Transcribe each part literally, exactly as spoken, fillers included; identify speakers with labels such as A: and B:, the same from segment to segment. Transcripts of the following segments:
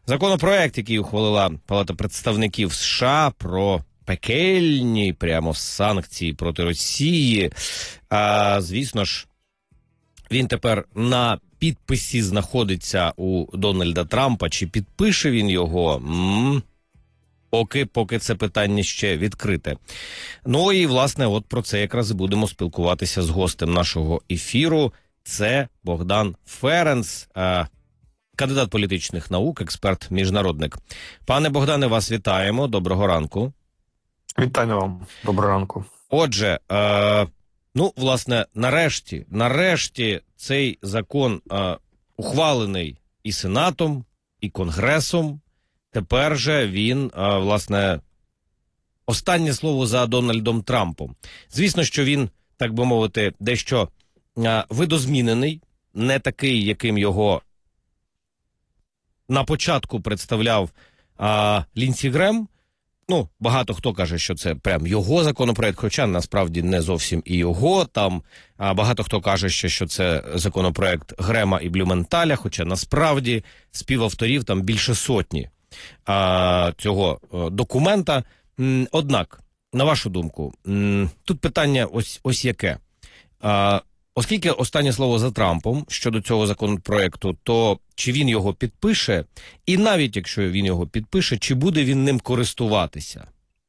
A: Законопроект, який ухвалила Палата представників США про пекельні прямо санкції проти Росії. А, звісно ж, він тепер на підписі знаходиться у Дональда Трампа. Чи підпише він його? М-м. Поки, поки це питання ще відкрите. Ну і, власне, от про це якраз і будемо спілкуватися з гостем нашого ефіру. Це Богдан Ференц, кандидат політичних наук, експерт-міжнародник. Пане Богдане, вас вітаємо. Доброго ранку.
B: Вітання вам. Доброго ранку.
A: Отже, е, ну, власне, нарешті, нарешті цей закон е, ухвалений і Сенатом, і Конгресом. Тепер же він, е, власне, останнє слово за Дональдом Трампом. Звісно, що він, так би мовити, дещо е, видозмінений, не такий, яким його на початку представляв е, Ліндсі Грем. Ну, багато хто каже, що це прям його законопроект, хоча насправді не зовсім і його. Там а багато хто каже, що, що це законопроект Грема і Блюменталя, хоча насправді співавторів там більше сотні а, цього а, документа. Однак, на вашу думку, тут питання ось, ось яке. А, Оскільки останнє слово за Трампом щодо цього законопроекту, то чи він його підпише, і навіть якщо він його підпише, чи буде він ним користуватися?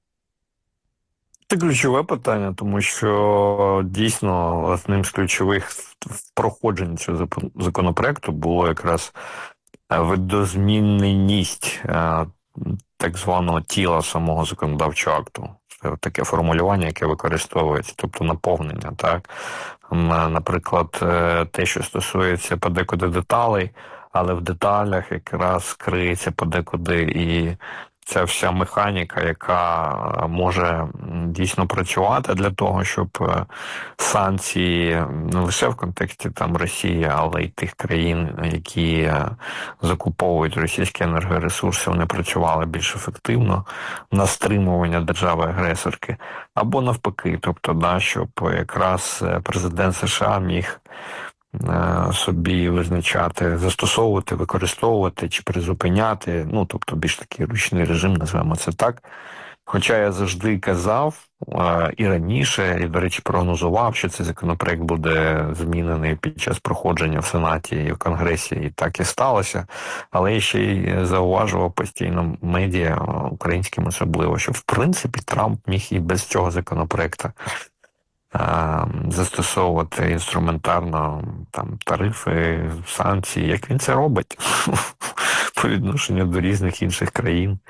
B: Це ключове питання, тому що дійсно одним з ключових в проходженні цього законопроекту було якраз видозміненість так званого тіла самого законодавчого акту. Це таке формулювання, яке використовується, тобто наповнення, так? Наприклад, те, що стосується подекуди деталей, але в деталях якраз криється подекуди і ця вся механіка, яка може дійсно працювати для того, щоб санкції не лише в контексті там Росії, але й тих країн, які закуповують російські енергоресурси, вони працювали більш ефективно на стримування держави-агресорки, або навпаки, тобто, да, щоб якраз президент США міг собі визначати, застосовувати, використовувати чи призупиняти, ну, тобто більш такий ручний режим, називаємо це так. Хоча я завжди казав і раніше, і, до речі, прогнозував, що цей законопроект буде змінений під час проходження в Сенаті і в Конгресі, і так і сталося. Але я ще й зауважував постійно медіа, українським особливо, що, в принципі, Трамп міг і без цього законопроекту застосовувати інструментарно там тарифи, санкції, як він це робить по відношенню до різних інших країн.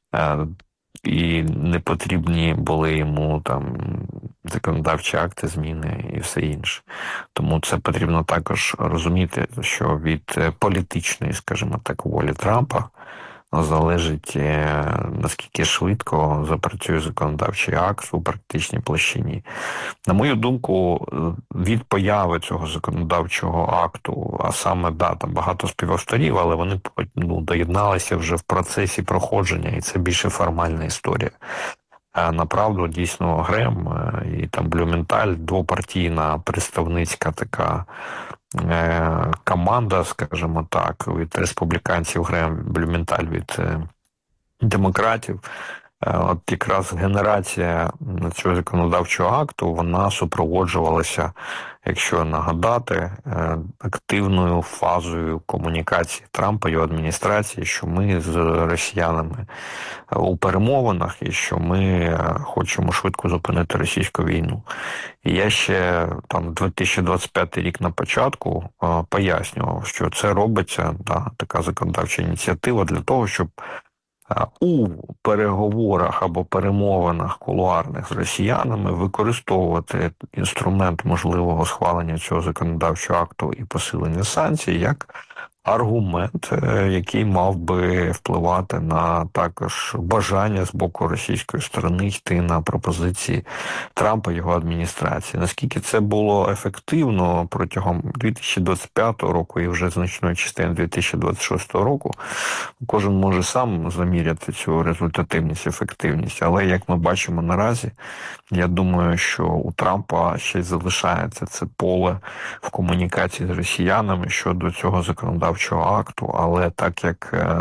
B: І не потрібні були йому там законодавчі акти, зміни і все інше. Тому це потрібно також розуміти, що від політичної, скажімо так, волі Трампа залежить, наскільки швидко запрацює законодавчий акт у практичній площині. На мою думку, від появи цього законодавчого акту, а саме, да, там багато співавторів, але вони ну, доєдналися вже в процесі проходження, і це більше формальна історія. А направду, дійсно, Грем і там Блюменталь, двопартійна представницька така команда, скажімо так, від республіканців Грем, Блюменталь від демократів. От якраз генерація цього законодавчого акту, вона супроводжувалася, якщо нагадати, активною фазою комунікації Трампа і його адміністрації, що ми з росіянами у перемовинах і що ми хочемо швидко зупинити російську війну. І я ще там дві тисячі двадцять п'ятий рік на початку пояснював, що це робиться, да, така законодавча ініціатива для того, щоб у переговорах або перемовинах кулуарних з росіянами використовувати інструмент можливого схвалення цього законодавчого акту і посилення санкцій як аргумент, який мав би впливати на також бажання з боку російської сторони йти на пропозиції Трампа і його адміністрації. Наскільки це було ефективно протягом дві тисячі двадцять п'ятого року і вже значної частини дві тисячі двадцять шостого року, кожен може сам заміряти цю результативність, ефективність. Але, як ми бачимо наразі, я думаю, що у Трампа ще й залишається це поле в комунікації з росіянами щодо цього законодавчого акту, але так як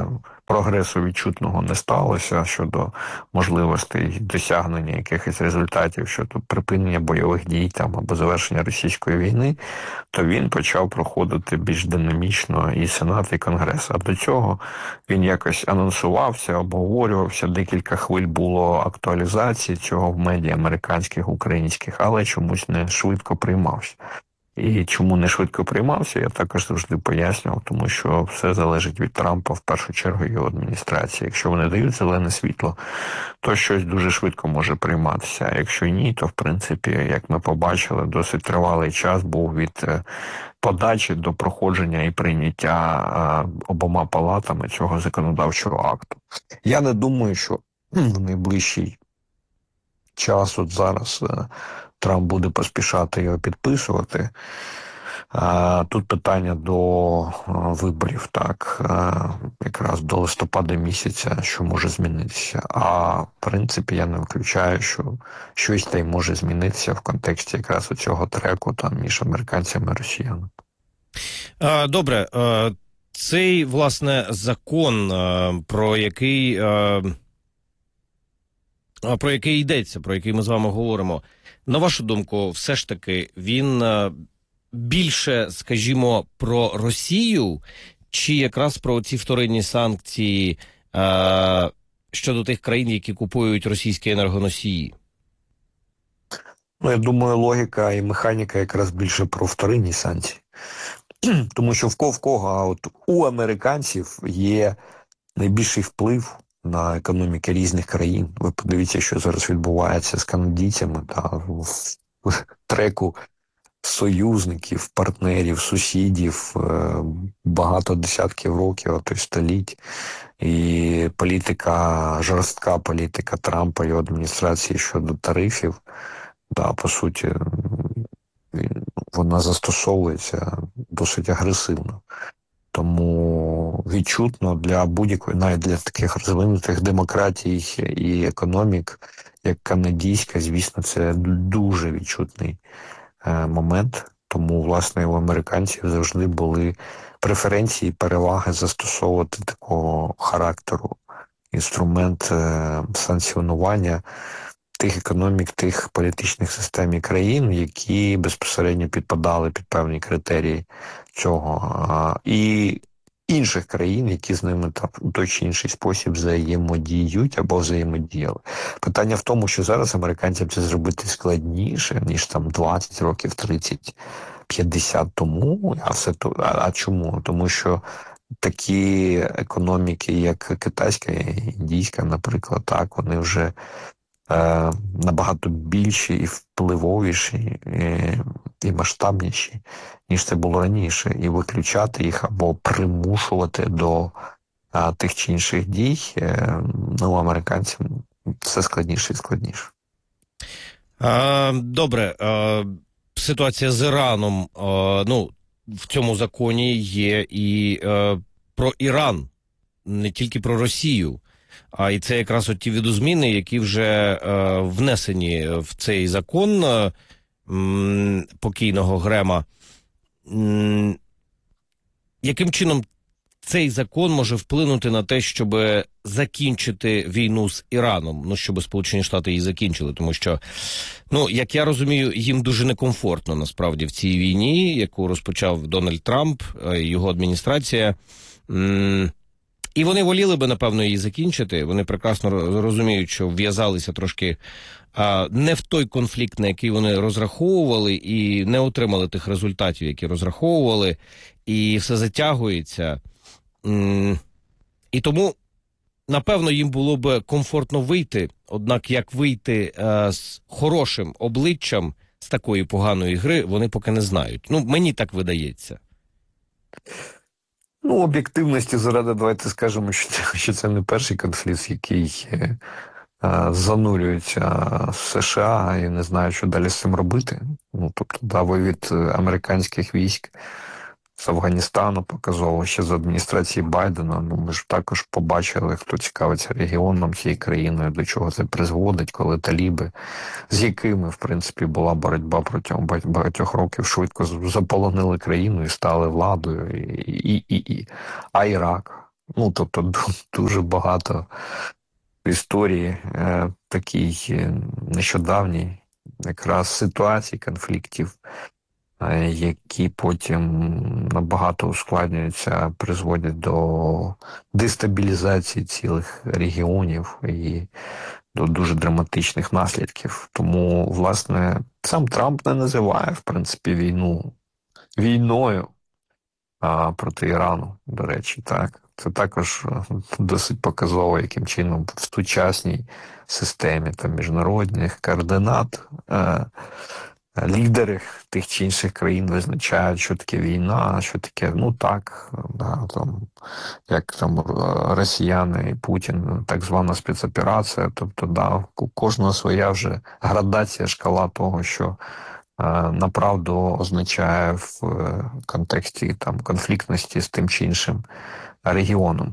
B: прогресу відчутного не сталося щодо можливостей досягнення якихось результатів щодо припинення бойових дій там або завершення російської війни, то він почав проходити більш динамічно і Сенат, і Конгрес. А до цього він якось анонсувався, обговорювався, декілька хвиль було актуалізації цього в медіа американських, українських, але чомусь не швидко приймався. І чому не швидко приймався, я також завжди пояснював, тому що все залежить від Трампа, в першу чергу, його адміністрації. Якщо вони дають зелене світло, то щось дуже швидко може прийматися. А якщо ні, то, в принципі, як ми побачили, досить тривалий час був від подачі до проходження і прийняття обома палатами цього законодавчого акту. Я не думаю, що в найближчий час, от зараз, Трамп буде поспішати його підписувати. Тут питання до виборів, так, якраз до листопада місяця, що може змінитися. А в принципі я не виключаю, що щось та й може змінитися в контексті якраз цього треку там між американцями і росіянами.
A: Добре, цей, власне, закон, про який, про який йдеться, про який ми з вами говоримо, на вашу думку, все ж таки, він більше, скажімо, про Росію, чи якраз про ці вторинні санкції е, щодо тих країн, які купують російські енергоносії?
B: Ну, я думаю, логіка і механіка якраз більше про вторинні санкції. Тому що в кого, в кого, а от у американців є найбільший вплив на економіки різних країн. Ви подивіться, що зараз відбувається з канадійцями та в треку союзників, партнерів, сусідів багато десятків років, а то й століть. І політика, жорстка політика Трампа і адміністрації щодо тарифів, да, по суті, вона застосовується досить агресивно. Тому відчутно для будь-якої, навіть для таких розвинутих демократій і економік, як канадійська, звісно, це дуже відчутний е, момент. Тому, власне, у американців завжди були преференції, переваги застосовувати такого характеру інструмент е, санкціонування тих економік, тих політичних систем і країн, які безпосередньо підпадали під певні критерії цього. І інших країн, які з ними там у той чи інший спосіб взаємодіють або взаємодіяли. Питання в тому, що зараз американцям це зробити складніше, ніж там двадцять років, тридцять, п'ятдесят тому. А все то, а, а чому? Тому що такі економіки, як китайська, індійська, наприклад, так, вони вже е, набагато більші і впливовіші, і, і масштабніші, ніж це було раніше. І виключати їх або примушувати до а, тих чи інших дій, е, ну, американцям все складніше і складніше.
A: А, добре, а, ситуація з Іраном, а, ну, в цьому законі є і а, про Іран, не тільки про Росію. А і це якраз от ті відозміни, які вже е, внесені в цей закон е, м, покійного Грема. М, яким чином цей закон може вплинути на те, щоб закінчити війну з Іраном? Ну, щоб Сполучені Штати її закінчили, тому що, ну, як я розумію, їм дуже некомфортно, насправді, в цій війні, яку розпочав Дональд Трамп, е, його адміністрація. М, І вони воліли би, напевно, її закінчити. Вони прекрасно розуміють, що в'язалися трошки а, не в той конфлікт, на який вони розраховували, і не отримали тих результатів, які розраховували, і все затягується. І тому, напевно, їм було б комфортно вийти, однак як вийти а, з хорошим обличчям з такої поганої гри, вони поки не знають. Ну, мені так видається.
B: Ну, об'єктивності заради, давайте скажемо, що це, що це не перший конфлікт, який е, занурюється США і не знає, що далі з цим робити. Ну, тобто, да, вивід американських військ з Афганістану показово ще з адміністрації Байдена. Ну, ми ж також побачили, хто цікавиться регіоном цієї країни, до чого це призводить, коли таліби, з якими, в принципі, була боротьба протягом багатьох років, швидко заполонили країну і стали владою. І, і, і, і. А Ірак? Ну, тобто ду- дуже багато історії е, такій е, нещодавній якраз ситуацій, конфліктів, е, які потім набагато ускладнюються, призводять до дестабілізації цілих регіонів і до дуже драматичних наслідків. Тому, власне, сам Трамп не називає, в принципі, війну війною а, проти Ірану, до речі, так. Це також е, досить показово, яким чином в сучасній системі там, міжнародних координат е, лідери тих чи інших країн визначають, що таке війна, що таке, ну так, да, там, як там е, росіяни і Путін, так звана спецоперація. Тобто, да, у кожного своя вже градація, шкала того, що е, направду означає в е, контексті там конфліктності з тим чи іншим регіоном.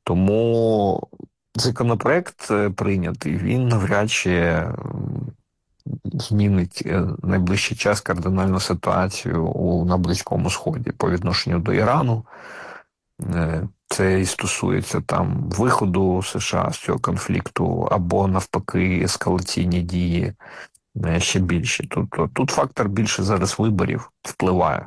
B: Тому законопроект е, прийнятий, він навряд чи м, змінить е, найближчий час кардинальну ситуацію у на Близькому Сході по відношенню до Ірану. Е, Це і стосується там виходу США з цього конфлікту або навпаки ескалаційні дії е, ще більші. Тобто тут фактор більше зараз виборів впливає.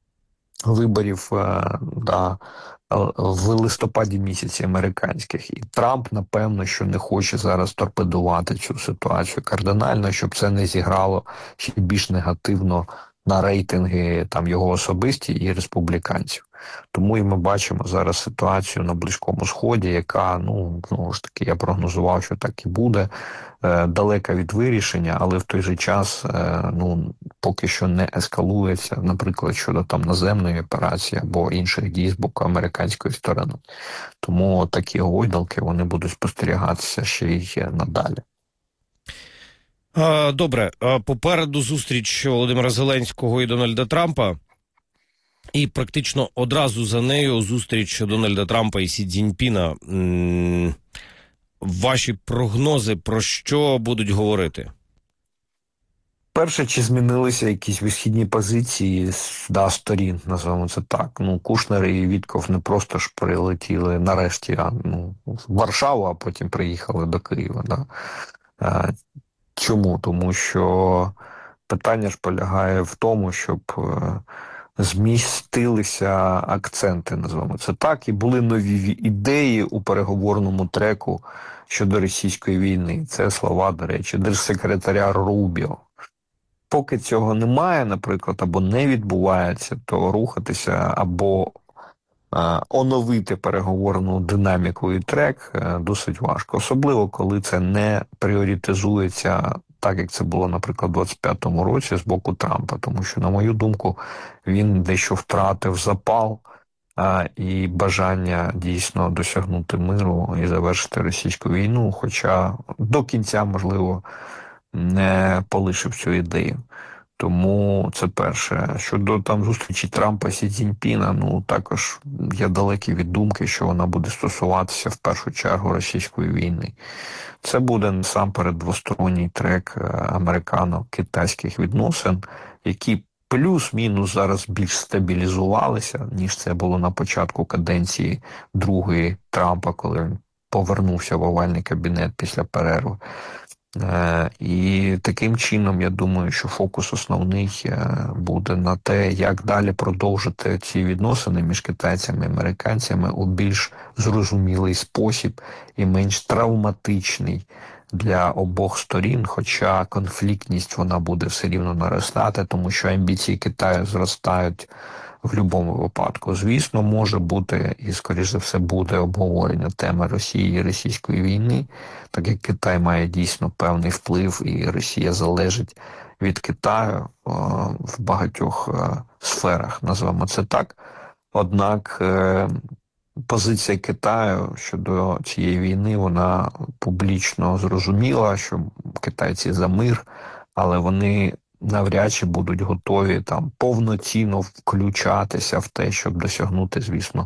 B: Виборів е, да, е, в листопаді місяці американських. І Трамп, напевно, що не хоче зараз торпедувати цю ситуацію кардинально, щоб це не зіграло ще більш негативно на рейтинги там його особисті і республіканців. Тому і ми бачимо зараз ситуацію на Близькому Сході, яка, ну, знову ж таки, я прогнозував, що так і буде, е, далека від вирішення, але в той же час, е, ну, поки що не ескалується, наприклад, щодо там наземної операції або інших дій з боку американської сторони. Тому такі гойдалки вони будуть спостерігатися ще й надалі.
A: А, добре, а, попереду зустріч Володимира Зеленського і Дональда Трампа. І практично одразу за нею зустріч Дональда Трампа і Сі Цзіньпіна. М, Ваші прогнози про що будуть говорити?
B: Перше, чи змінилися якісь висхідні позиції з да, сторін, називаємо це так. Ну, Кушнер і Вітков не просто ж прилетіли нарешті а, ну, в Варшаву, а потім приїхали до Києва. Да. А, чому? Тому що питання ж полягає в тому, щоб е, змістилися акценти, називаємо це так, і були нові ідеї у переговорному треку щодо російської війни. Це слова, до речі, держсекретаря Рубіо. Поки цього немає, наприклад, або не відбувається, то рухатися або е, оновити переговорну динаміку і трек е, досить важко. Особливо, коли це не пріоритизується так, як це було, наприклад, у двадцять п'ятому році з боку Трампа. Тому що, на мою думку, він дещо втратив запал е, і бажання дійсно досягнути миру і завершити російську війну, хоча до кінця, можливо, не полишив цю ідею. Тому це перше. Щодо там зустрічі Трампа Сі Цзіньпіна, ну також я далекий від думки, що вона буде стосуватися в першу чергу російської війни. Це буде насамперед двосторонній трек е, американо-китайських відносин, які плюс-мінус зараз більш стабілізувалися, ніж це було на початку каденції другої Трампа, коли він повернувся в овальний кабінет після перерви. Е, І таким чином, я думаю, що фокус основний е, буде на те, як далі продовжити ці відносини між китайцями і американцями у більш зрозумілий спосіб і менш травматичний для обох сторін, хоча конфліктність вона буде все рівно наростати, тому що амбіції Китаю зростають в будь-якому випадку. Звісно, може бути і, скоріш за все, буде обговорення теми Росії і російської війни, так як Китай має дійсно певний вплив, і Росія залежить від Китаю о, в багатьох е, сферах, назвемо це так. Однак е, позиція Китаю щодо цієї війни, вона публічно зрозуміла, що китайці за мир, але вони навряд чи будуть готові там повноцінно включатися в те, щоб досягнути, звісно,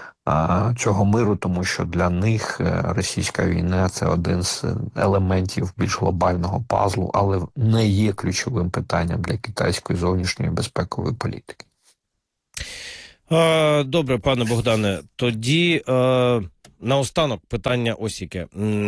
B: цього миру, тому що для них е, російська війна це один з елементів більш глобального пазлу, але не є ключовим питанням для китайської зовнішньої безпекової політики.
A: Е, добре, пане Богдане, тоді е, наостанок питання ось яке.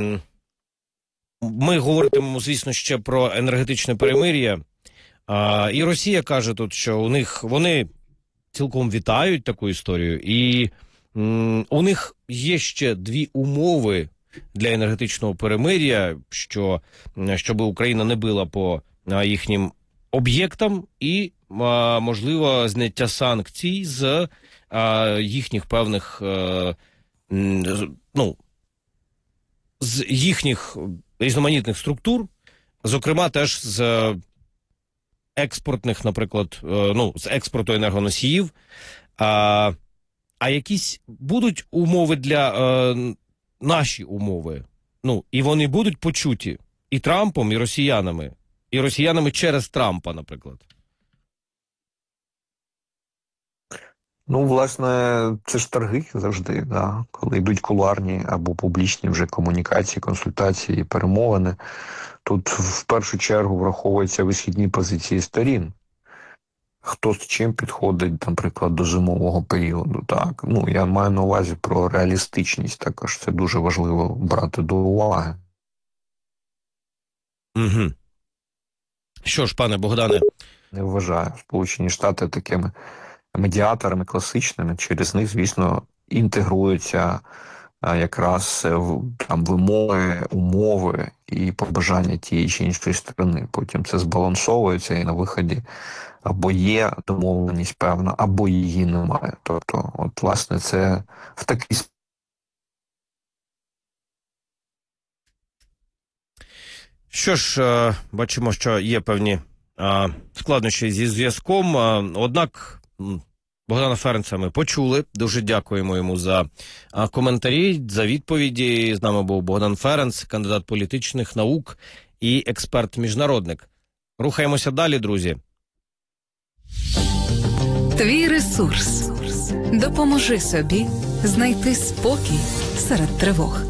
A: Ми говоритимемо, звісно, ще про енергетичне перемир'я. А, і Росія каже тут, що у них вони цілком вітають таку історію, і м, у них є ще дві умови для енергетичного перемир'я, що щоб Україна не била по а, їхнім об'єктам, і а, можливо зняття санкцій з а, їхніх певних а, ну з їхніх різноманітних структур, зокрема теж з експортних, наприклад, ну, з експорту енергоносіїв. А, а якісь будуть умови для е, наші умови? Ну, і вони будуть почуті і Трампом, і росіянами. І росіянами через Трампа, наприклад.
B: Ну, власне, це ж торги завжди, да? Коли йдуть кулуарні або публічні вже комунікації, консультації, перемовини. Тут в першу чергу враховуються висхідні позиції сторін. Хто з чим підходить, наприклад, до зимового періоду. Так? Ну, я маю на увазі про реалістичність також. Це дуже важливо брати до уваги.
A: Угу. Що ж, пане Богдане?
B: Не вважаю Сполучені Штати такими медіаторами класичними. Через них, звісно, інтегруються якраз там вимоги, умови і побажання тієї чи іншої сторони. Потім це збалансовується і на виході або є домовленість певна, або її немає. Тобто, от, власне, це в такий спосіб.
A: Що ж, бачимо, що є певні складнощі зі зв'язком, однак Богдана Ференца ми почули. Дуже дякуємо йому за а, коментарі, за відповіді. З нами був Богдан Ференц, кандидат політичних наук і експерт-міжнародник. Рухаємося далі, друзі.
C: Твій ресурс. Допоможи собі знайти спокій серед тривог.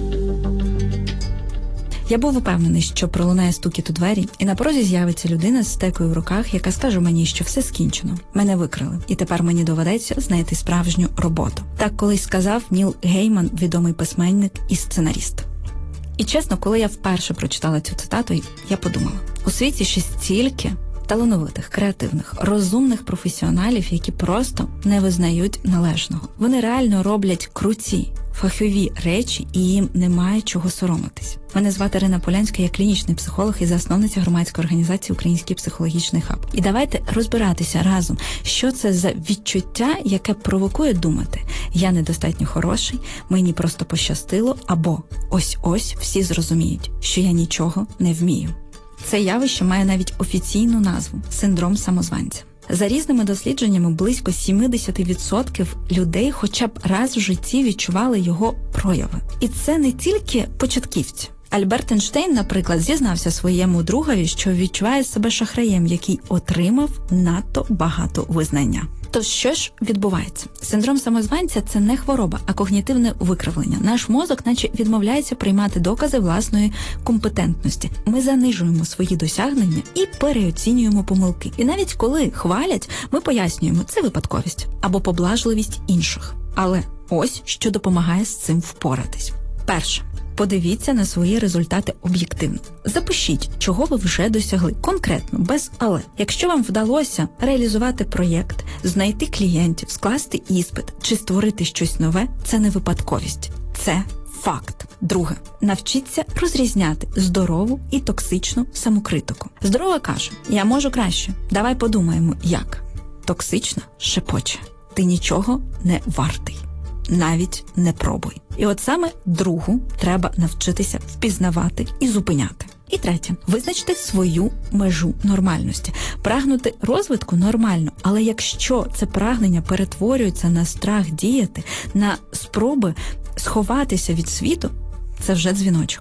D: Я був упевнений, що пролунає стукіт у двері, і на порозі з'явиться людина з стекою в руках, яка скаже мені, що все скінчено. Мене викрили, і тепер мені доведеться знайти справжню роботу. Так колись сказав Ніл Гейман, відомий письменник і сценаріст. І чесно, коли я вперше прочитала цю цитату, я подумала, у світі ще стільки талановитих, креативних, розумних професіоналів, які просто не визнають належного. Вони реально роблять круті, фахові речі, і їм немає чого соромитись. Мене звати Ірина Полянська, я клінічний психолог і засновниця громадської організації «Український психологічний хаб». І давайте розбиратися разом, що це за відчуття, яке провокує думати: я недостатньо хороший, мені просто пощастило, або ось-ось всі зрозуміють, що я нічого не вмію. Це явище має навіть офіційну назву – синдром самозванця. За різними дослідженнями, близько сімдесят відсотків людей хоча б раз в житті відчували його прояви. І це не тільки початківці. Альберт Ейнштейн, наприклад, зізнався своєму другові, що відчуває себе шахраєм, який отримав надто багато визнання. То що ж відбувається? Синдром самозванця – це не хвороба, а когнітивне викривлення. Наш мозок наче відмовляється приймати докази власної компетентності. Ми занижуємо свої досягнення і переоцінюємо помилки. І навіть коли хвалять, ми пояснюємо – це випадковість або поблажливість інших. Але ось що допомагає з цим впоратись. Перше. Подивіться на свої результати об'єктивно. Запишіть, чого ви вже досягли, конкретно, без «але». Якщо вам вдалося реалізувати проєкт, знайти клієнтів, скласти іспит чи створити щось нове, це не випадковість. Це факт. Друге. Навчіться розрізняти здорову і токсичну самокритику. Здорова каже: «Я можу краще. Давай подумаємо, як». Токсична шепоче: «Ти нічого не вартий. Навіть не пробуй». І от саме другу треба навчитися впізнавати і зупиняти. І третє. Визначте свою межу нормальності. Прагнути розвитку нормально, але якщо це прагнення перетворюється на страх діяти, на спроби сховатися від світу, це вже дзвіночок.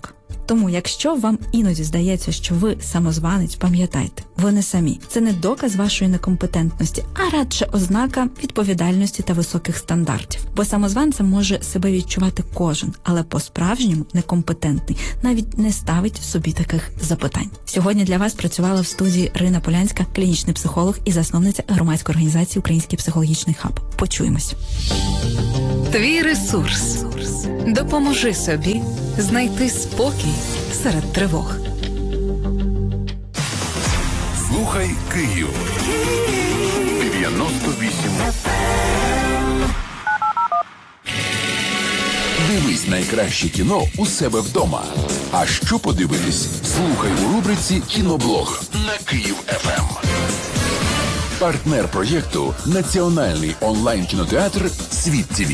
D: Тому, якщо вам іноді здається, що ви самозванець, пам'ятайте, ви не самі. Це не доказ вашої некомпетентності, а радше ознака відповідальності та високих стандартів. Бо самозванцем може себе відчувати кожен, але по-справжньому некомпетентний навіть не ставить собі таких запитань. Сьогодні для вас працювала в студії Ірина Полянська, клінічний психолог і засновниця громадської організації «Український психологічний хаб». Почуємось.
C: Твій ресурс. Допоможи собі знайти спокій серед тривог.
E: Слухай Київ. дев'яносто вісім. Дивись найкраще кіно у себе вдома. А що подивитись? Слухай у рубриці «Кіноблог» на Київ еф ем. Партнер проєкту – національний онлайн-кінотеатр «Світ ТВ».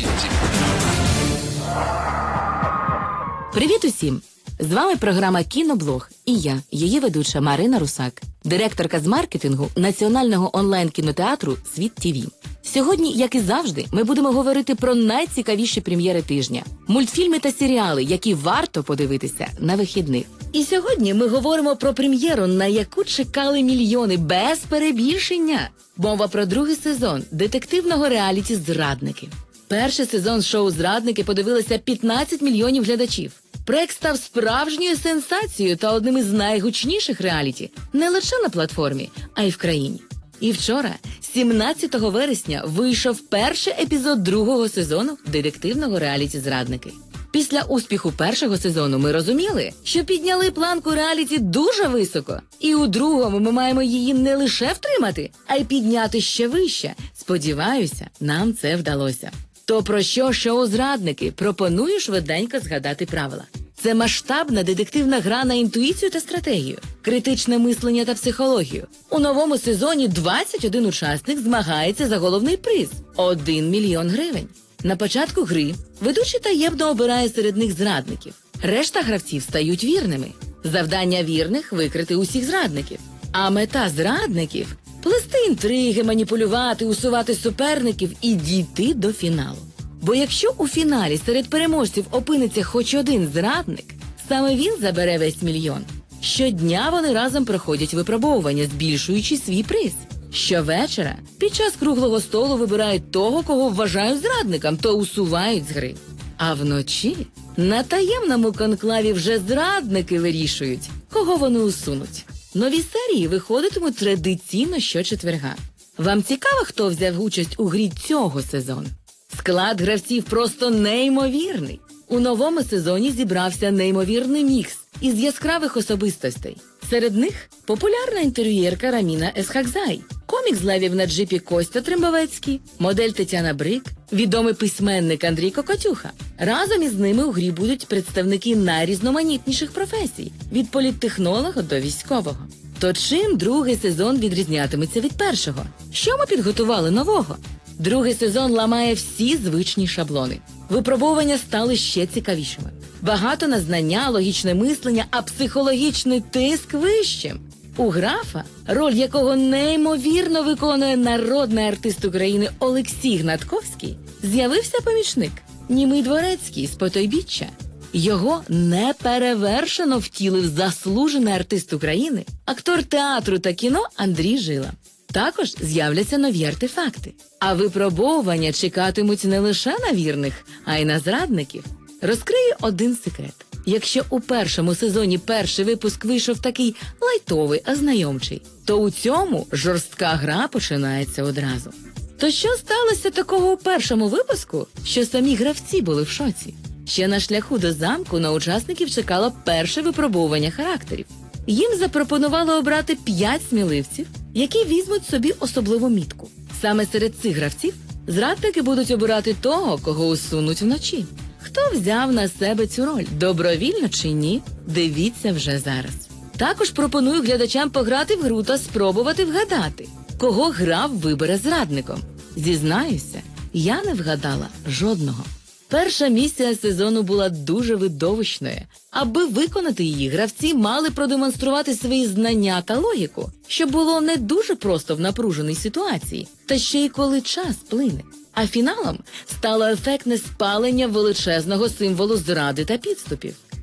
F: Привіт усім! З вами програма «Кіноблог» і я, її ведуча Марина Русак, директорка з маркетингу національного онлайн-кінотеатру «Світ ТВ». Сьогодні, як і завжди, ми будемо говорити про найцікавіші прем'єри тижня, мультфільми та серіали, які варто подивитися на вихідних. І сьогодні ми говоримо про прем'єру, на яку чекали мільйони, без перебільшення. Мова про другий сезон детективного реаліті «Зрадники». Перший сезон шоу «Зрадники» подивилися п'ятнадцять мільйонів глядачів. Проект став справжньою сенсацією та одним із найгучніших реаліті не лише на платформі, а й в країні. І вчора, сімнадцятого вересня, вийшов перший епізод другого сезону детективного реаліті «Зрадники». Після успіху першого сезону ми розуміли, що підняли планку реаліті дуже високо. І у другому ми маємо її не лише втримати, а й підняти ще вище. Сподіваюся, нам це вдалося. То про що шоу «Зрадники»? Пропоную швиденько згадати правила. Це масштабна детективна гра на інтуїцію та стратегію, критичне мислення та психологію. У новому сезоні двадцять один учасник змагається за головний приз – один мільйон гривень. На початку гри ведучий таємно обирає серед них зрадників. Решта гравців стають вірними. Завдання вірних – викрити усіх зрадників. А мета зрадників – плести інтриги, маніпулювати, усувати суперників і дійти до фіналу. Бо якщо у фіналі серед переможців опиниться хоч один зрадник, саме він забере весь мільйон. Щодня вони разом проходять випробовування, збільшуючи свій приз. Щовечора під час круглого столу вибирають того, кого вважають зрадником, то усувають з гри. А вночі на таємному конклаві вже зрадники вирішують, кого вони усунуть. Нові серії виходитимуть традиційно щочетверга. Вам цікаво, хто взяв участь у грі цього сезону? Склад гравців просто неймовірний. У новому сезоні зібрався неймовірний мікс із яскравих особистостей. Серед них популярна інтер'єрка Раміна Есхакзай, комік з левів на джипі Костя Трембовецький, модель Тетяна Брик, відомий письменник Андрій Кокотюха. Разом із ними у грі будуть представники найрізноманітніших професій – від політтехнолога до військового. То чим другий сезон відрізнятиметься від першого? Що ми підготували нового? Другий сезон ламає всі звичні шаблони. Випробування стали ще цікавішими. Багато на знання, логічне мислення, а психологічний тиск вищим. У графа, роль якого неймовірно виконує народний артист України Олексій Гнатковський, з'явився помічник – німий Дворецький з Потойбіччя. Його неперевершено втілив заслужений артист України, актор театру та кіно Андрій Жила. Також з'являться нові артефакти. А випробовування чекатимуть не лише на вірних, а й на зрадників. Розкрию один секрет. Якщо у першому сезоні перший випуск вийшов такий лайтовий, ознайомчий, то у цьому жорстка гра починається одразу. То що сталося такого у першому випуску, що самі гравці були в шоці? Ще на шляху до замку на учасників чекало перше випробовування характерів. Їм запропонували обрати п'ять сміливців, які візьмуть собі особливу мітку. Саме серед цих гравців зрадники будуть обирати того, кого усунуть вночі. Хто взяв на себе цю роль, добровільно чи ні, дивіться вже зараз. Також пропоную глядачам пограти в гру та спробувати вгадати, кого гра вибере зрадником. Зізнаюся, я не вгадала жодного. Перша місія сезону була дуже видовищною. Аби виконати її, гравці мали продемонструвати свої знання та логіку, що було не дуже просто в напруженій ситуації, та ще й коли час плине. А фіналом стало ефектне спалення величезного символу зради та підступів.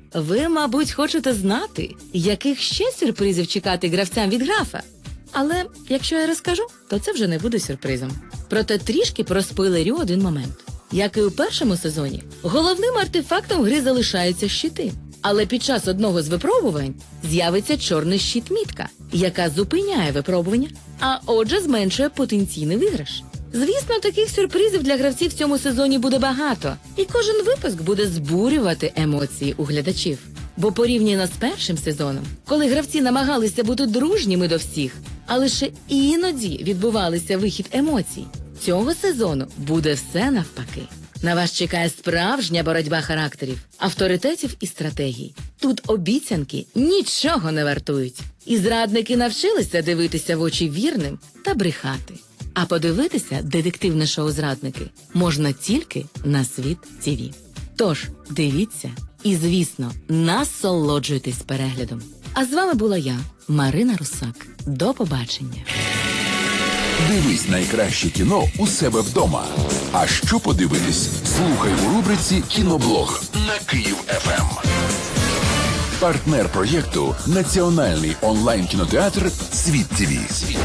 F: Ви, мабуть, хочете знати, яких ще сюрпризів чекати гравцям від графа. Але якщо я розкажу, то це вже не буде сюрпризом. Проте трішки проспойлерю один момент. Як і у першому сезоні, головним артефактом гри залишаються щити. Але під час одного з випробувань з'явиться чорний щит-мітка, яка зупиняє випробування, а отже зменшує потенційний виграш. Звісно, таких сюрпризів для гравців в цьому сезоні буде багато, і кожен випуск буде збурювати емоції у глядачів. Бо порівняно з першим сезоном, коли гравці намагалися бути дружніми до всіх, а лише іноді відбувався вихід емоцій, цього сезону буде все навпаки. На вас чекає справжня боротьба характерів, авторитетів і стратегій. Тут обіцянки нічого не вартують. І зрадники навчилися дивитися в очі вірним та брехати. А подивитися детективне шоу «Зрадники» можна тільки на Світ ТІВІ. Тож, дивіться і, звісно, насолоджуйтесь переглядом. А з вами була я, Марина Русак. До побачення.
E: Дивись найкраще кіно у себе вдома. А що подивитись? Слухай у рубриці «Кіноблог» на Київ еф ем. Партнер проєкту – національний онлайн-кінотеатр «Світ ТІВІ».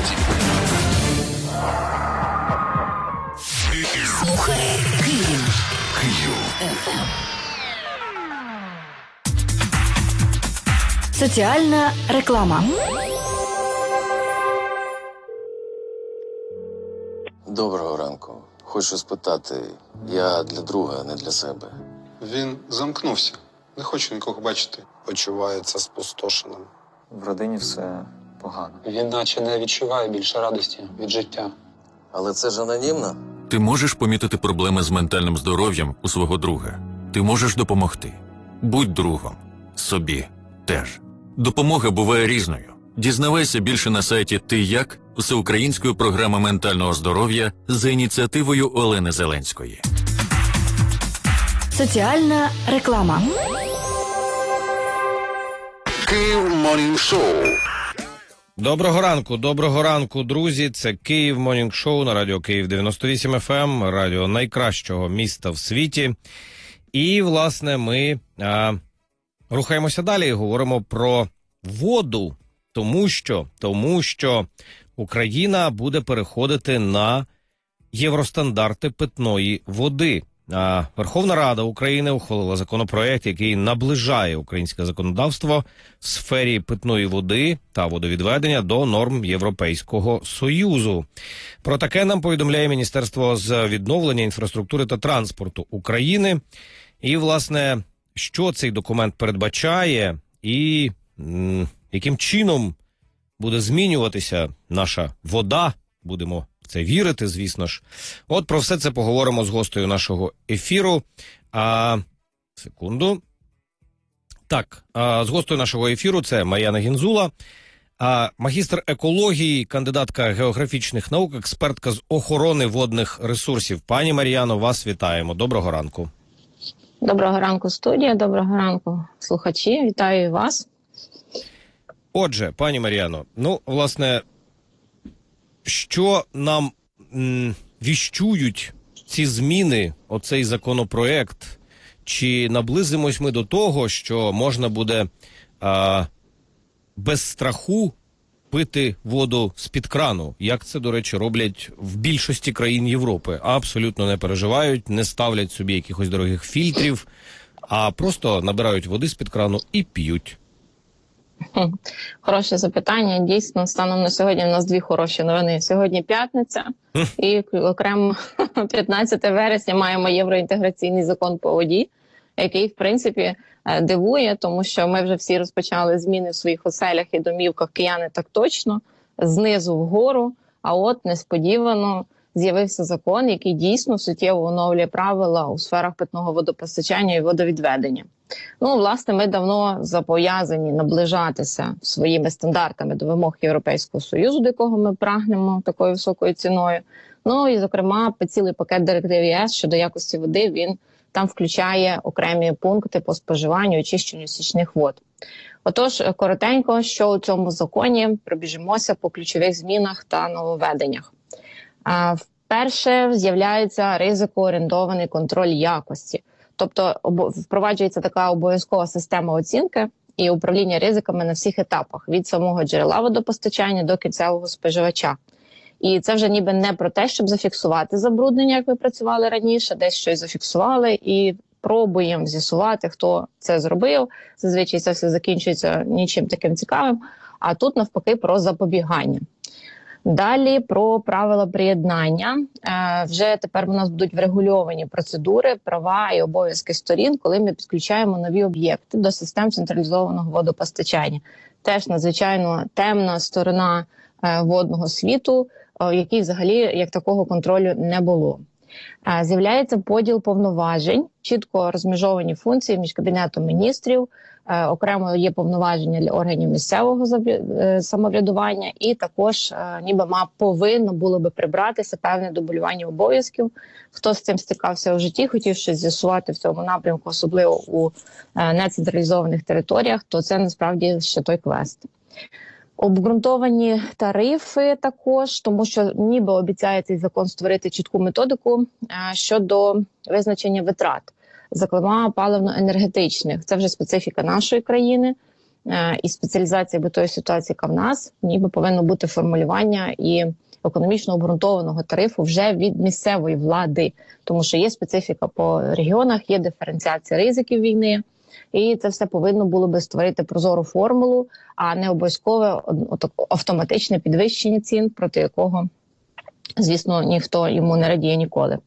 F: Слухай Київ.
E: Київ.
D: Соціальна реклама.
G: Доброго ранку. Хочу спитати, я для друга, не для себе.
H: Він замкнувся. Не хочу нікого бачити. Почувається спустошеним.
I: В родині все погано.
J: Він наче не відчуває більше радості від життя.
G: Але це ж анонімно?
K: Ти можеш помітити проблеми з ментальним здоров'ям у свого друга. Ти можеш допомогти. Будь другом. Собі теж. Допомога буває різною. Дізнавайся більше на сайті «Ти як» всеукраїнської програми ментального здоров'я за ініціативою Олени Зеленської.
D: Соціальна реклама.
E: Київ Морнінг Шоу.
A: Доброго ранку, доброго ранку, друзі. Це Київ Морнінг Шоу на радіо Київ дев'яносто вісім еф ем, радіо найкращого міста в світі. І, власне, ми а, рухаємося далі і говоримо про воду, тому що, тому що Україна буде переходити на євростандарти питної води. А Верховна Рада України ухвалила законопроект, який наближає українське законодавство в сфері питної води та водовідведення до норм Європейського Союзу. Про таке нам повідомляє Міністерство з відновлення інфраструктури та транспорту України. І, власне, що цей документ передбачає і м, яким чином буде змінюватися наша вода, будемо в це вірити, звісно ж. От про все це поговоримо з гостею нашого ефіру. А, секунду. Так, а, з гостею нашого ефіру це Мар'яна Гінзула, а, магістр екології, кандидатка географічних наук, експертка з охорони водних ресурсів. Пані Мар'яно, вас вітаємо. Доброго ранку.
L: Доброго ранку, студія. Доброго ранку, слухачі. Вітаю вас.
A: Отже, пані Мар'яно, ну, власне, що нам м, віщують ці зміни, оцей законопроект? Чи наблизимось ми до того, що можна буде а, без страху пити воду з-під крану? Як це, до речі, роблять в більшості країн Європи. Абсолютно не переживають, не ставлять собі якихось дорогих фільтрів, а просто набирають води з-під крану і п'ють.
L: Хороше запитання. Дійсно, станом на сьогодні у нас дві хороші новини. Сьогодні п'ятниця, і окремо п'ятнадцяте вересня маємо євроінтеграційний закон по воді, який, в принципі, дивує, тому що ми вже всі розпочали зміни в своїх оселях і домівках, кияни так точно, знизу вгору, а от несподівано з'явився закон, який дійсно суттєво оновлює правила у сферах питного водопостачання і водовідведення. Ну, власне, ми давно зобов'язані наближатися своїми стандартами до вимог Європейського Союзу, до якого ми прагнемо такою високою ціною. Ну, і, зокрема, цілий пакет директив ЄС щодо якості води, він там включає окремі пункти по споживанню і очищенню стічних вод. Отож, коротенько, що у цьому законі, пробіжимося по ключових змінах та нововведеннях. Вперше з'являється ризикоорієнтований контроль якості. Тобто впроваджується така обов'язкова система оцінки і управління ризиками на всіх етапах, від самого джерела водопостачання до кінцевого споживача. І це вже ніби не про те, щоб зафіксувати забруднення, як ви працювали раніше, десь щось зафіксували і пробуємо з'ясувати, хто це зробив. Зазвичай це все закінчується нічим таким цікавим, а тут навпаки про запобігання. Далі про правила приєднання. Е, вже тепер у нас будуть врегульовані процедури, права і обов'язки сторін, коли ми підключаємо нові об'єкти до систем централізованого водопостачання. Теж надзвичайно темна сторона е, водного світу, в е, якій взагалі як такого контролю не було. Е, з'являється поділ повноважень, чітко розмежовані функції між Кабінетом міністрів, Е, окремо є повноваження для органів місцевого е, самоврядування, і також е, ніби ма повинно було би прибратися певне дублювання обов'язків. Хто з цим стикався у житті, хотів щось з'ясувати в цьому напрямку, особливо у е, нецентралізованих територіях, то це насправді ще той квест. Обґрунтовані тарифи також, тому що ніби обіцяє цей закон створити чітку методику е, щодо визначення витрат, зокрема паливно-енергетичних. Це вже специфіка нашої країни е, і спеціалізація битої ситуації, яка в нас, ніби повинно бути формулювання і економічно обґрунтованого тарифу вже від місцевої влади, тому що є специфіка по регіонах, є диференціація ризиків війни, і це все повинно було би створити прозору формулу, а не обов'язкове автоматичне підвищення цін, проти якого, звісно, ніхто йому не радіє ніколи.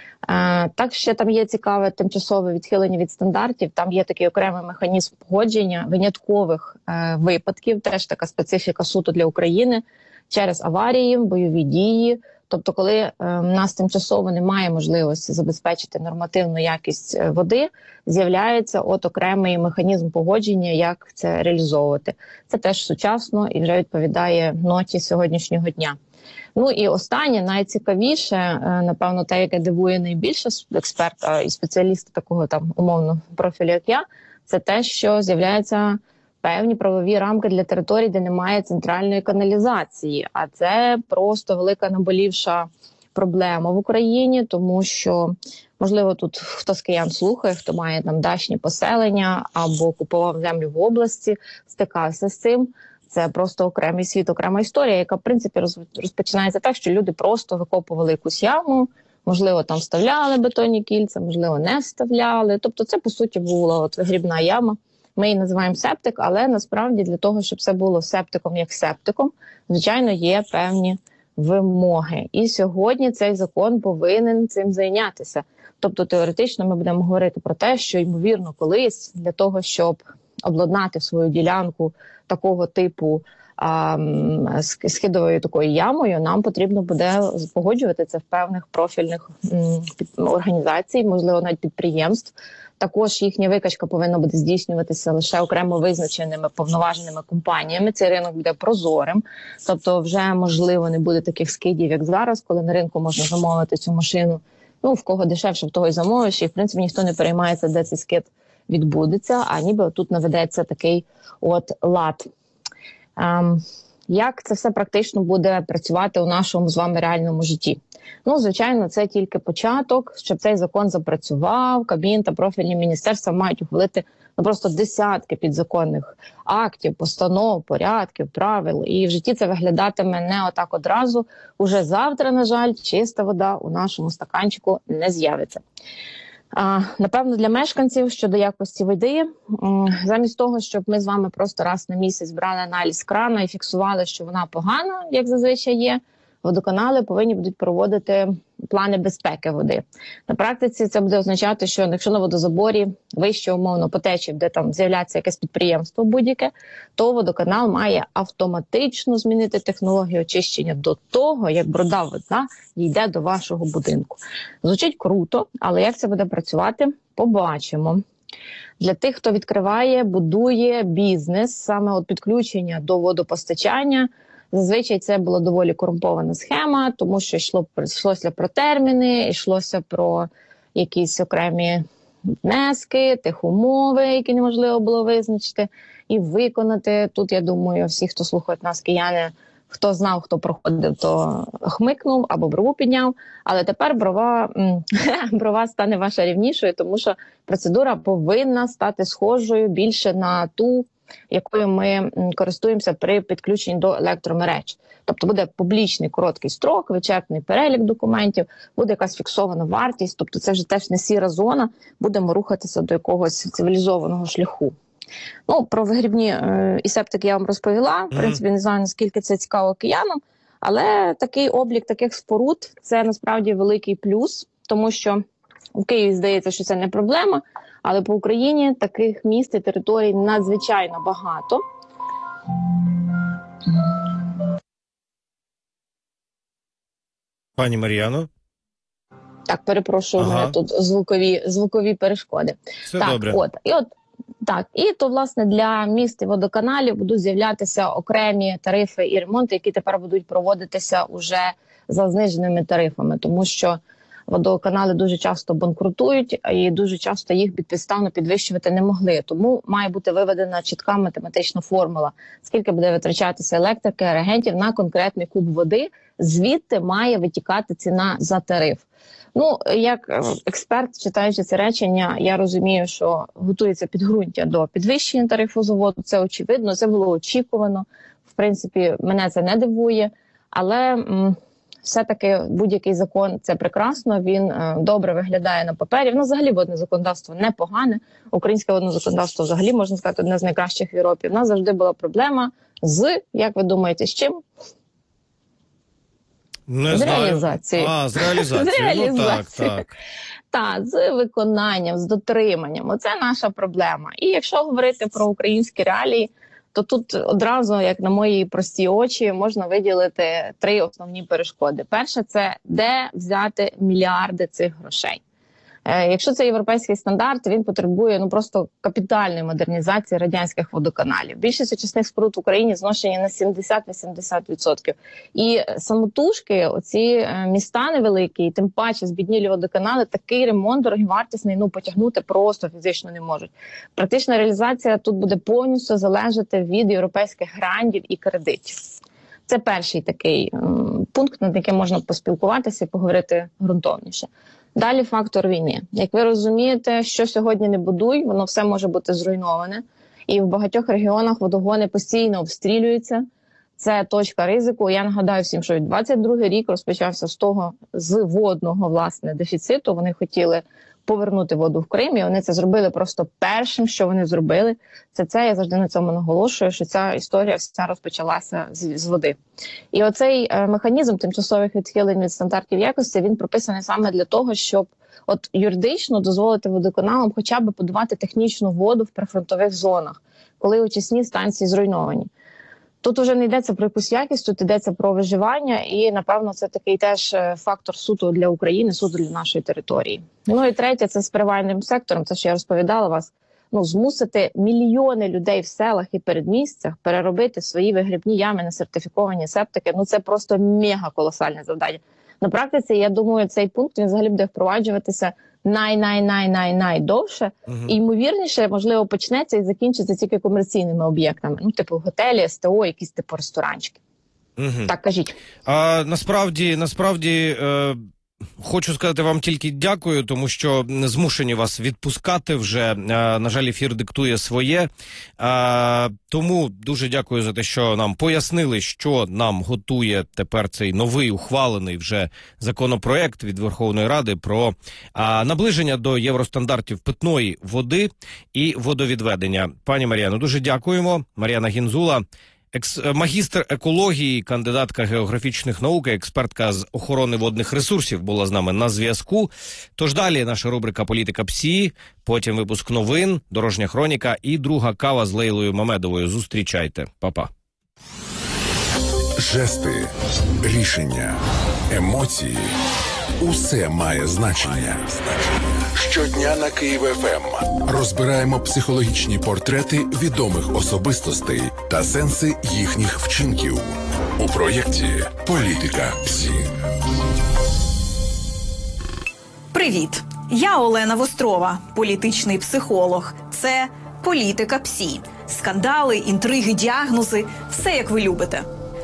L: Uh, так, ще там є цікаве тимчасове відхилення від стандартів, там є такий окремий механізм погодження виняткових uh, випадків, теж така специфіка суто для України, через аварії, бойові дії. Тобто, коли uh, в нас тимчасово немає можливості забезпечити нормативну якість води, з'являється от окремий механізм погодження, як це реалізовувати. Це теж сучасно і вже відповідає ноті сьогоднішнього дня. Ну і останнє, найцікавіше, напевно, те, яке дивує найбільше експерта і спеціаліста такого там умовно профілю, як я, це те, що з'являються певні правові рамки для територій, де немає центральної каналізації. А це просто велика наболівша проблема в Україні, тому що, можливо, тут хто з киян слухає, хто має там дачні поселення або купував землю в області, стикався з цим. Це просто окремий світ, окрема історія, яка, в принципі, розпочинається так, що люди просто викопували якусь яму, можливо, там вставляли бетонні кільця, можливо, не вставляли. Тобто це, по суті, була от вигрібна яма. Ми її називаємо септик, але насправді для того, щоб це було септиком як септиком, звичайно, є певні вимоги. І сьогодні цей закон повинен цим зайнятися. Тобто теоретично ми будемо говорити про те, що, ймовірно, колись для того, щоб обладнати свою ділянку такого типу а, східовою такою ямою, нам потрібно буде погоджувати це в певних профільних м, організацій, можливо, навіть підприємств. Також їхня викачка повинна буде здійснюватися лише окремо визначеними повноваженими компаніями. Цей ринок буде прозорим, тобто вже, можливо, не буде таких скидів, як зараз, коли на ринку можна замовити цю машину. Ну, в кого дешевше, в того й замовиш, і, в принципі, ніхто не переймається, де цей скид відбудеться, а ніби тут наведеться такий от лад. Ем, як це все практично буде працювати у нашому з вами реальному житті? Ну, звичайно, це тільки початок. Щоб цей закон запрацював, Кабмін та профільні міністерства мають ухвалити ну, просто десятки підзаконних актів, постанов, порядків, правил. І в житті це виглядатиме не отак одразу. Уже завтра, на жаль, чиста вода у нашому стаканчику не з'явиться. А, напевно, для мешканців щодо якості води, замість того, щоб ми з вами просто раз на місяць брали аналіз крана і фіксували, що вона погана, як зазвичай є, водоканали повинні будуть проводити плани безпеки води. На практиці це буде означати, що якщо на водозаборі вище умовно потечів, де там з'являється якесь підприємство будь-яке, то водоканал має автоматично змінити технологію очищення до того, як бруда вода йде до вашого будинку. Звучить круто, але як це буде працювати, побачимо. Для тих, хто відкриває, будує бізнес, саме от підключення до водопостачання, зазвичай це була доволі корумпована схема, тому що йшло, йшлося про терміни, йшлося про якісь окремі внески, техумови, які неможливо було визначити і виконати. Тут, я думаю, всі, хто слухають нас, кияни, Хто знав, хто проходив, то хмикнув або брову підняв. Але тепер брова, брова стане ваша рівнішою, тому що процедура повинна стати схожою більше на ту, якою ми користуємося при підключенні до електромереж. Тобто буде публічний короткий строк, вичерпний перелік документів, буде якась фіксована вартість, тобто це вже теж не сіра зона, будемо рухатися до якогось цивілізованого шляху. Ну, про вигрібні е, і септики я вам розповіла, в принципі, не знаю, наскільки це цікаво киянам, але такий облік таких споруд – це насправді великий плюс, тому що в Києві здається, що це не проблема, але по Україні таких міст і територій надзвичайно багато.
A: Пані Мар'яно?
L: Так, перепрошую, ага. У мене тут звукові, звукові перешкоди.
A: Все
L: так,
A: добре.
L: От, і от, так, і то, власне, для міст і водоканалів будуть з'являтися окремі тарифи і ремонти, які тепер будуть проводитися уже за зниженими тарифами, тому що водоканали дуже часто банкрутують і дуже часто їх підпідставно підвищувати не могли. Тому має бути виведена чітка математична формула, скільки буде витрачатися електрики, реагентів на конкретний куб води, звідти має витікати ціна за тариф. Ну, як експерт, читаючи це речення, я розумію, що готується підґрунтя до підвищення тарифу за воду. Це очевидно, це було очікувано. В принципі, мене це не дивує, але м, все-таки будь-який закон – це прекрасно, він е, добре виглядає на папері. Ну, взагалі, водне законодавство непогане. Українське водне законодавство взагалі, можна сказати, одне з найкращих в Європі. У нас завжди була проблема з, як ви думаєте, з чим?
A: Не
L: з
A: знаю.
L: реалізацією.
A: А, з реалізацією.
L: з реалізацією.
A: Ну, так, так.
L: Так, з виконанням, з дотриманням. Оце наша проблема. І якщо говорити про українські реалії, то тут одразу, як на мої прості очі, можна виділити три основні перешкоди. Перше – це де взяти мільярди цих грошей. Е, якщо це європейський стандарт, він потребує ну просто капітальної модернізації радянських водоканалів. Більшість очисних споруд в Україні зношені на сімдесят-вісімдесят відсотків. І самотужки, оці е, міста невеликі, і тим паче збіднілі водоканали, такий ремонт дороговартісний, ну, потягнути просто фізично не можуть. Практична реалізація тут буде повністю залежати від європейських грантів і кредитів. Це перший такий м, пункт, над яким можна поспілкуватися і поговорити ґрунтовніше. Далі фактор війни. Як ви розумієте, що сьогодні не будуй, воно все може бути зруйноване. І в багатьох регіонах водогони постійно обстрілюються. Це точка ризику. Я нагадаю всім, що двадцять другий рік розпочався з того, з водного, власне, дефіциту. Вони хотіли повернути воду в Крим, і вони це зробили просто першим, що вони зробили. Це це, я завжди на цьому наголошую, що ця історія вся розпочалася з, з води. І оцей е, механізм тимчасових відхилень від стандартів якості, він прописаний саме для того, щоб от юридично дозволити водоканалам хоча б подавати технічну воду в прифронтових зонах, коли очисні станції зруйновані. Тут уже не йдеться про якусь якість, тут йдеться про виживання, і, напевно, це такий теж фактор суто для України, суто для нашої території. Ну і третє, це з приватним сектором, це, що я розповідала вас, ну, змусити мільйони людей в селах і передмістях переробити свої вигрібні ями на сертифіковані септики, ну це просто мега-колосальне завдання. На практиці, я думаю, цей пункт, він взагалі буде впроваджуватися най-най-най-най-най довше, угу. І ймовірніше, можливо, почнеться і закінчиться тільки комерційними об'єктами, ну, типу готелі, СТО, якісь типу ресторанчики.
A: Угу.
L: Так, кажіть.
A: А насправді, насправді, е, хочу сказати вам тільки дякую, тому що змушені вас відпускати вже, е, на жаль, ефір диктує своє, е, тому дуже дякую за те, що нам пояснили, що нам готує тепер цей новий ухвалений вже законопроект від Верховної Ради про е, наближення до євростандартів питної води і водовідведення. Пані Мар'яно, дуже дякуємо. Мар'яна Гінзула, Екс... магістр екології, кандидатка географічних наук, експертка з охорони водних ресурсів була з нами на зв'язку. Тож далі наша рубрика «Політика ПСІ», потім випуск новин, дорожня хроніка і друга кава з Лейлою Мамедовою. Зустрічайте. Па-па.
E: Жести, рішення, емоції – усе має значення. Щодня на Київ еф ем розбираємо психологічні портрети відомих особистостей та сенси їхніх вчинків у проєкті «Політика ПСІ».
M: Привіт! Я Олена Вострова, політичний психолог. Це «Політика ПСІ». Скандали, інтриги, діагнози – все як ви любите.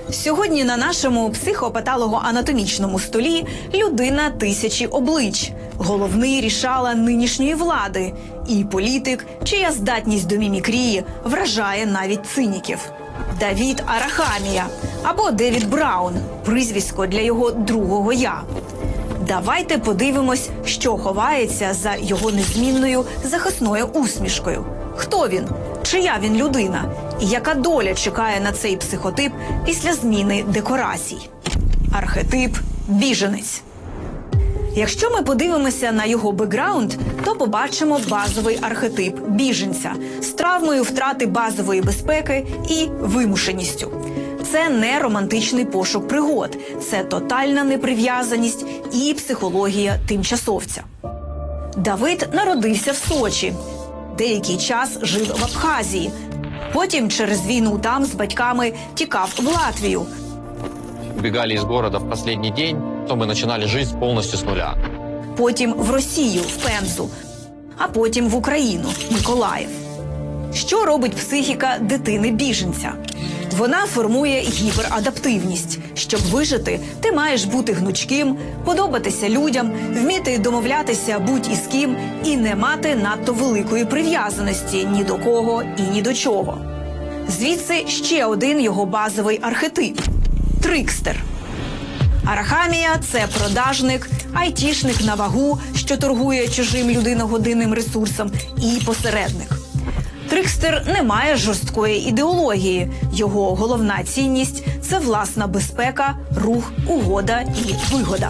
M: Сьогодні на нашому психопатологоанатомічному столі людина тисячі облич, головний рішала нинішньої влади і політик, чия здатність до мімікрії вражає навіть циніків. Давід Арахамія або Девід Браун – прізвисько для його другого «я». Давайте подивимось, що ховається за його незмінною захисною усмішкою. Хто він? Чия він людина? І яка доля чекає на цей психотип після зміни декорацій? Архетип – біженець. Якщо ми подивимося на його бекграунд, то побачимо базовий архетип біженця з травмою втрати базової безпеки і вимушеністю. Це не романтичний пошук пригод, це тотальна неприв'язаність і психологія тимчасовця. Давид народився в Сочі. Деякий час жив в Абхазії. Потім через війну там з батьками тікав в Латвію.
N: Убегали из города в последний день, то мы начинали жизнь полностью с нуля.
M: Потім в Росію, в Пензу, а потім в Україну, Миколаїв. Що робить психіка дитини-біженця? Вона формує гіперадаптивність. Щоб вижити, ти маєш бути гнучким, подобатися людям, вміти домовлятися будь-із ким і не мати надто великої прив'язаності ні до кого і ні до чого. Звідси ще один його базовий архетип – трикстер. Арахамія – це продажник, айтішник на вагу, що торгує чужим людиногодинним ресурсом, і посередник. Трикстер не має жорсткої ідеології. Його головна цінність – це власна безпека, рух, угода і вигода.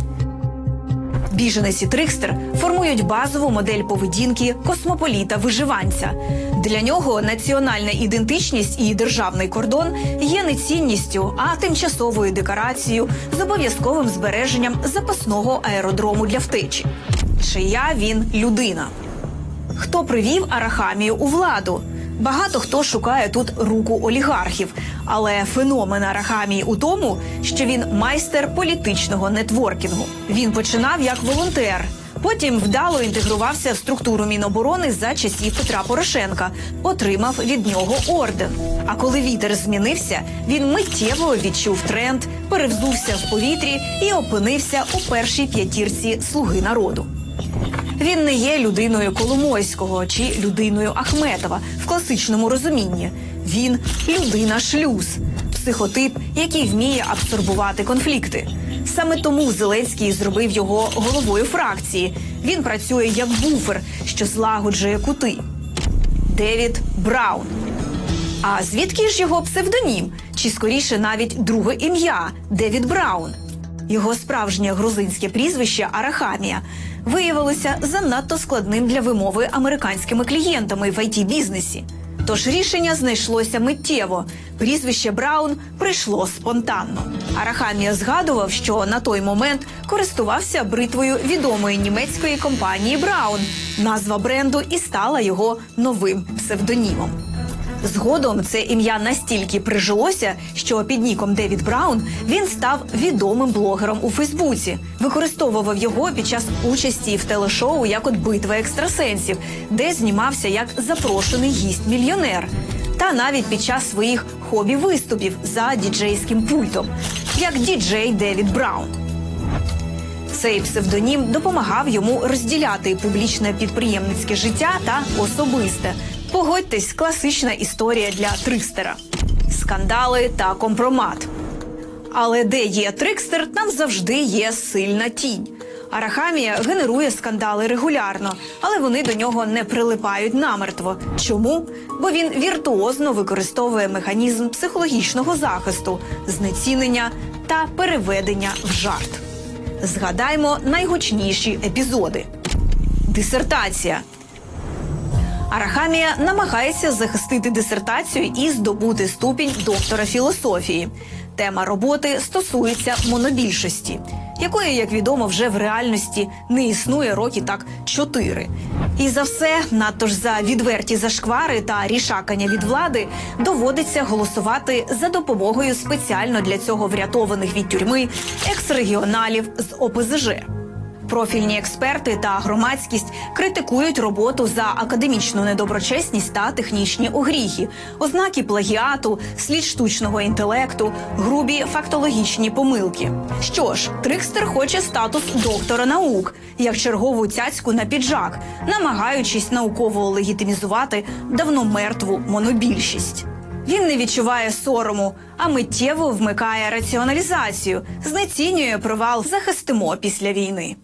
M: Біженець і трикстер формують базову модель поведінки космополіта-виживанця. Для нього національна ідентичність і державний кордон є не цінністю, а тимчасовою декорацією з обов'язковим збереженням запасного аеродрому для втечі. Чия він людина? Хто привів Арахамію у владу? Багато хто шукає тут руку олігархів. Але феномен Арахамії у тому, що він майстер політичного нетворкінгу. Він починав як волонтер. Потім вдало інтегрувався в структуру Міноборони за часів Петра Порошенка. Отримав від нього орден. А коли вітер змінився, він миттєво відчув тренд, перевзувся в повітрі і опинився у першій п'ятірці «Слуги народу». Він не є людиною Коломойського чи людиною Ахметова в класичному розумінні. Він – людина-шлюз, психотип, який вміє абсорбувати конфлікти. Саме тому Зеленський зробив його головою фракції. Він працює як буфер, що злагоджує кути. Девід Браун. А звідки ж його псевдонім? Чи скоріше навіть друге ім'я – Девід Браун? Його справжнє грузинське прізвище Арахамія виявилося занадто складним для вимови американськими клієнтами в ай ті-бізнесі. Тож рішення знайшлося миттєво. Прізвище Браун прийшло спонтанно. Арахамія згадував, що на той момент користувався бритвою відомої німецької компанії Браун. Назва бренду і стала його новим псевдонімом. Згодом це ім'я настільки прижилося, що під ніком Девід Браун він став відомим блогером у Фейсбуці. Використовував його під час участі в телешоу як от «Битва екстрасенсів», де знімався як запрошений гість-мільйонер. Та навіть під час своїх хобі-виступів за діджейським пультом, як діджей Девід Браун. Цей псевдонім допомагав йому розділяти публічне підприємницьке життя та особисте. Погодьтесь, класична історія для трикстера. Скандали та компромат. Але де є трикстер, там завжди є сильна тінь. Арахамія генерує скандали регулярно, але вони до нього не прилипають намертво. Чому? Бо він віртуозно використовує механізм психологічного захисту, знецінення та переведення в жарт. Згадаймо найгучніші епізоди. Дисертація. Арахамія намагається захистити дисертацію і здобути ступінь доктора філософії. Тема роботи стосується монобільшості, якої, як відомо, вже в реальності не існує роки так чотири. І за все, надто ж за відверті зашквари та рішакання від влади, доводиться голосувати за допомогою спеціально для цього врятованих від тюрми екс-регіоналів з о пе зе же. Профільні експерти та громадськість критикують роботу за академічну недоброчесність та технічні огріхи, ознаки плагіату, слід штучного інтелекту, грубі фактологічні помилки. Що ж, Трикстер хоче статус доктора наук, як чергову цяцьку на піджак, намагаючись науково легітимізувати давно мертву монобільшість. Він не відчуває сорому, а миттєво вмикає раціоналізацію, знецінює провал «захистимо після війни».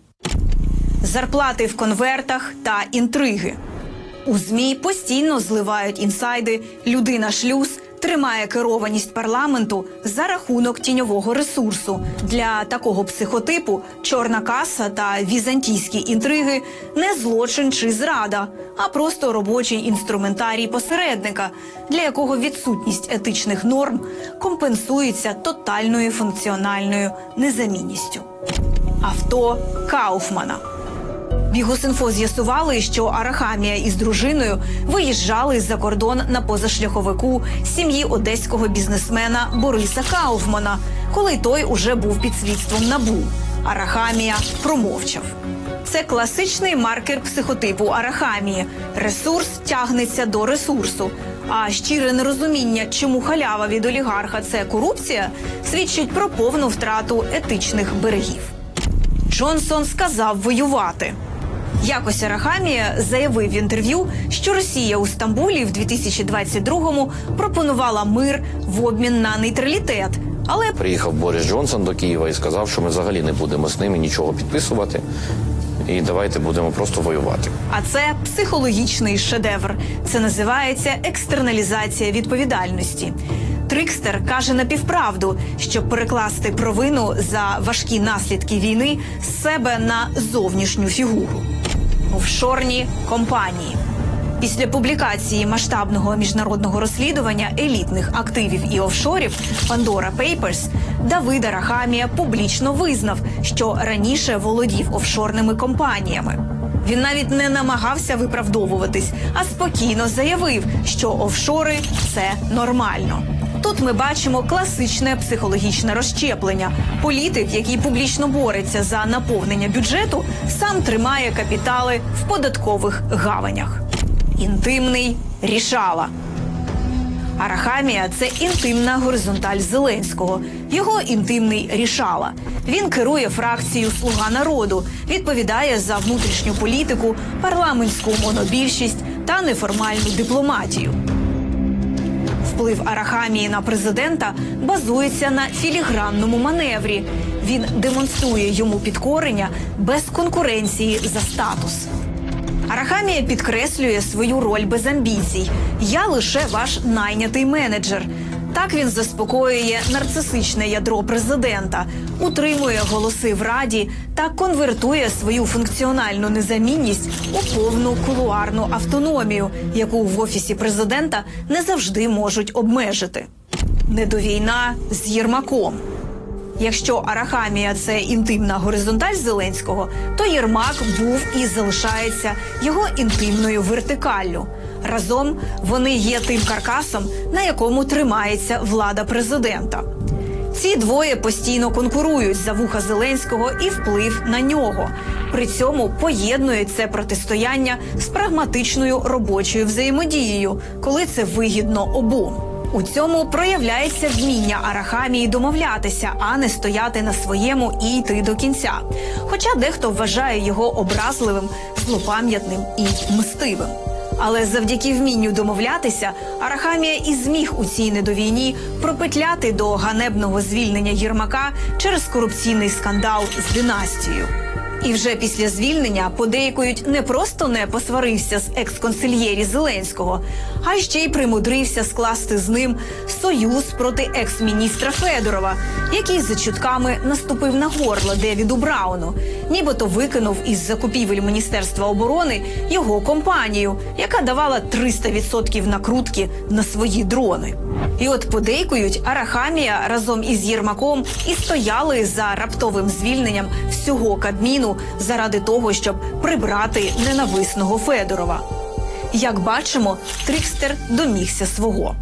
M: Зарплати в конвертах та інтриги. У ЗМІ постійно зливають інсайди, людина-шлюз тримає керованість парламенту за рахунок тіньового ресурсу. Для такого психотипу чорна каса та візантійські інтриги не злочин чи зрада, а просто робочий інструментарій посередника, для якого відсутність етичних норм компенсується тотальною функціональною незамінністю. Авто Кауфмана. Бігус.Інфо з'ясували, що Арахамія із дружиною виїжджали за кордон на позашляховику сім'ї одеського бізнесмена Бориса Кауфмана, коли той уже був під слідством НАБУ. Арахамія промовчав. Це класичний маркер психотипу Арахамії. Ресурс тягнеться до ресурсу. А щире нерозуміння, чому халява від олігарха – це корупція, свідчить про повну втрату етичних берегів. Джонсон сказав воювати. Якось Арахамія заявив в інтерв'ю, що Росія у Стамбулі в дві тисячі двадцять другому пропонувала мир в обмін на нейтралітет. Але
O: приїхав Борис Джонсон до Києва і сказав, що ми взагалі не будемо з ними нічого підписувати. І давайте будемо просто воювати.
M: А це психологічний шедевр. Це називається екстерналізація відповідальності. Трикстер каже напівправду, щоб перекласти провину за важкі наслідки війни з себе на зовнішню фігуру. Офшорні компанії. Після публікації масштабного міжнародного розслідування елітних активів і офшорів Pandora Papers Давид Арахамія публічно визнав, що раніше володів офшорними компаніями. Він навіть не намагався виправдовуватись, а спокійно заявив, що офшори – це нормально. Тут ми бачимо класичне психологічне розщеплення. Політик, який публічно бореться за наповнення бюджету, сам тримає капітали в податкових гаванях. Інтимний рішала. Арахамія – це інтимна горизонталь Зеленського, його інтимний рішала. Він керує фракцією «Слуга народу», відповідає за внутрішню політику, парламентську монобільшість та неформальну дипломатію. Вплив Арахамії на президента базується на філігранному маневрі. Він демонструє йому підкорення без конкуренції за статус. Арахамія підкреслює свою роль без амбіцій. «Я лише ваш найнятий менеджер». Так він заспокоює нарцисичне ядро президента, утримує голоси в Раді та конвертує свою функціональну незамінність у повну кулуарну автономію, яку в Офісі президента не завжди можуть обмежити. Недовійна з Єрмаком. Якщо Арахамія – це інтимна горизонталь Зеленського, то Єрмак був і залишається його інтимною вертикаллю. Разом вони є тим каркасом, на якому тримається влада президента. Ці двоє постійно конкурують за вуха Зеленського і вплив на нього. При цьому поєднують це протистояння з прагматичною робочою взаємодією, коли це вигідно обом. У цьому проявляється вміння Арахамії домовлятися, а не стояти на своєму і йти до кінця. Хоча дехто вважає його образливим, злопам'ятним і мстивим. Але завдяки вмінню домовлятися Арахамія і зміг у цій недовійні пропетляти до ганебного звільнення Єрмака через корупційний скандал з династією. І вже після звільнення подейкують не просто не посварився з екс-консильєрі Зеленського, а ще й примудрився скласти з ним союз проти екс-міністра Федорова, який за чутками наступив на горло Девіду Брауну, нібито викинув із закупівель Міністерства оборони його компанію, яка давала триста відсотків накрутки на свої дрони. І от подейкують, Арахамія разом із Єрмаком і стояли за раптовим звільненням всього Кабміну заради того, щоб прибрати ненависного Федорова. Як бачимо, Трикстер домігся свого.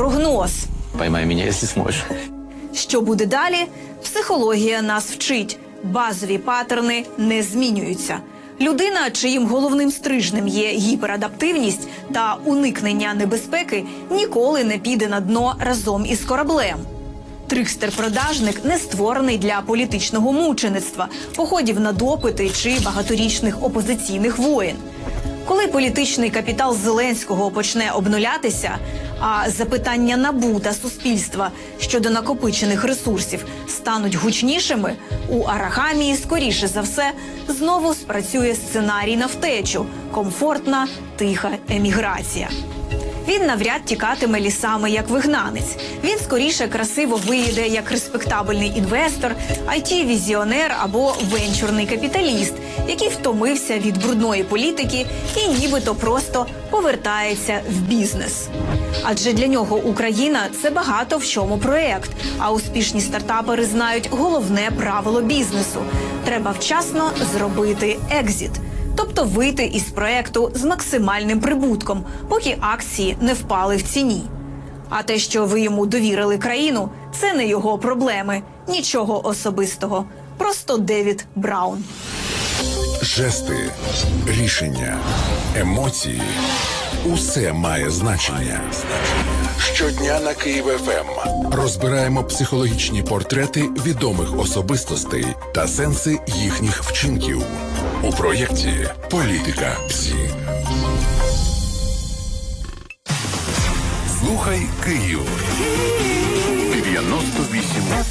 M: Прогноз.
O: Поймай мене, якщо зможеш.
M: Що буде далі? Психологія нас вчить. Базові паттерни не змінюються. Людина, чиїм головним стрижнем є гіперадаптивність та уникнення небезпеки, ніколи не піде на дно разом із кораблем. Трикстер-продажник не створений для політичного мучеництва, походів на допити чи багаторічних опозиційних воєн. Коли політичний капітал Зеленського почне обнулятися, а запитання НАБУ та суспільства щодо накопичених ресурсів стануть гучнішими, у Арахамії, скоріше за все, знову спрацює сценарій на втечу – комфортна, тиха еміграція. Він навряд тікатиме лісами як вигнанець. Він скоріше красиво виїде як респектабельний інвестор, ай ті-візіонер або венчурний капіталіст, який втомився від брудної політики і нібито просто повертається в бізнес. Адже для нього Україна – це багато в чому проєкт, а успішні стартапери знають головне правило бізнесу – треба вчасно зробити екзіт. Тобто вийти із проекту з максимальним прибутком, поки акції не впали в ціні. А те, що ви йому довірили країну, це не його проблеми. Нічого особистого. Просто Девід Браун.
E: Жести, рішення, емоції – усе має значення. Щодня на Київ еф ем розбираємо психологічні портрети відомих особистостей та сенси їхніх вчинків. У проєкті «Політика ПСІ». Слухай Київ. дев'яносто вісім